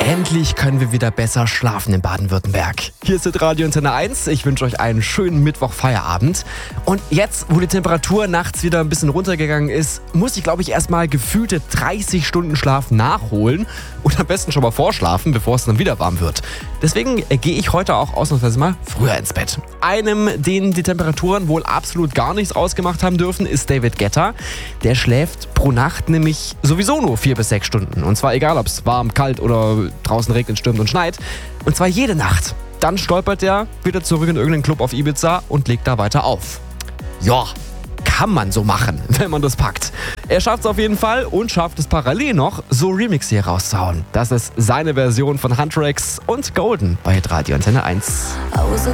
Endlich können wir wieder besser schlafen in Baden-Württemberg. Hier ist Radio Antenne 1. Ich wünsche euch einen schönen Mittwoch-Feierabend. Und jetzt, wo die Temperatur nachts wieder ein bisschen runtergegangen ist, muss ich, glaube ich, erstmal gefühlte 30 Stunden Schlaf nachholen und am besten schon mal vorschlafen, bevor es dann wieder warm wird. Deswegen gehe ich heute auch ausnahmsweise mal früher ins Bett. Einem, den die Temperaturen wohl absolut gar nichts ausgemacht haben dürfen, ist David Guetta. Der schläft pro Nacht nämlich sowieso nur 4 bis 6 Stunden. Und zwar egal, ob es warm, kalt oder draußen regnet, stürmt und schneit. Und zwar jede Nacht. Dann stolpert er wieder zurück in irgendeinen Club auf Ibiza und legt da weiter auf. Ja, kann man so machen, wenn man das packt. Er schafft es auf jeden Fall und schafft es parallel noch, so Remix hier rauszuhauen. Das ist seine Version von Huntrix und Golden bei Radio Antenne 1.